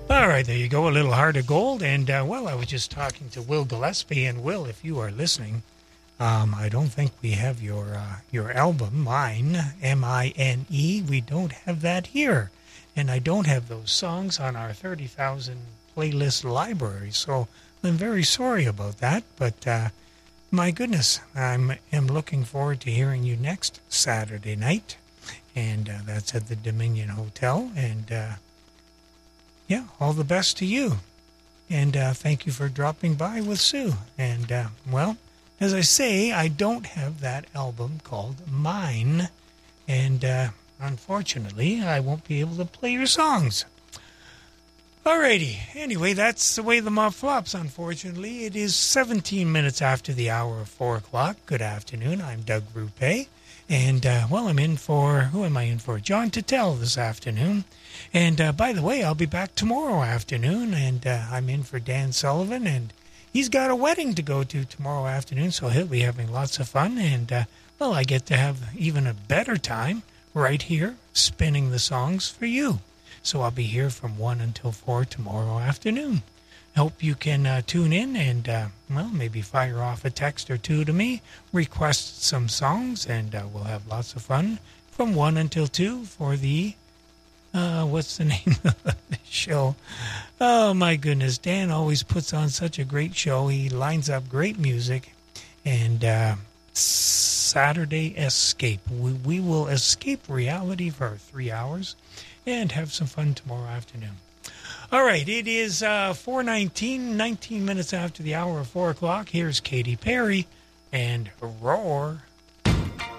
All right, there you go, a little Heart of Gold. And, well, I was just talking to Will Gillespie. And, Will, if you are listening, I don't think we have your album, Mine, M-I-N-E. We don't have that here. And I don't have those songs on our 30,000 playlist library. So I'm very sorry about that. But, my goodness, I am looking forward to hearing you next Saturday night. And that's at the Dominion Hotel. And, yeah, all the best to you. And thank you for dropping by with Sue. And, well, as I say, I don't have that album called Mine. And unfortunately, I won't be able to play your songs. Alrighty. Anyway, that's the way the mob flops, unfortunately. It is 17 minutes after the hour of 4 o'clock. Good afternoon. I'm Doug Rupe. And, well, I'm in for, who am I in for? John Tuttle this afternoon. And, by the way, I'll be back tomorrow afternoon, and I'm in for Dan Sullivan, and he's got a wedding to go to tomorrow afternoon, so he'll be having lots of fun, and, well, I get to have even a better time right here spinning the songs for you. So I'll be here from 1 until 4 tomorrow afternoon. Hope you can tune in and, well, maybe fire off a text or two to me, request some songs, and we'll have lots of fun from 1 until 2 for the, what's the name of the show? Oh, my goodness. Dan always puts on such a great show. He lines up great music. And Saturday Escape. We will escape reality for 3 hours and have some fun tomorrow afternoon. All right, it is 4:19, 19 minutes after the hour of 4 o'clock. Here's Katy Perry and Roar.